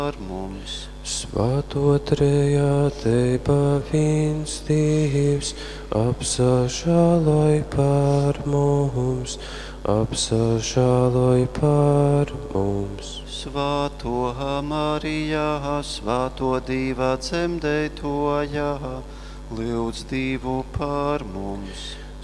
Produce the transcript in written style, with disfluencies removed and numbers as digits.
par mums. Svēto trejādība viens Dievs, apsažāloj par mums, apsažāloj par mums. Svēto Marijā, svēto Dieva dzemdētojā, lūdz Dievu par mums.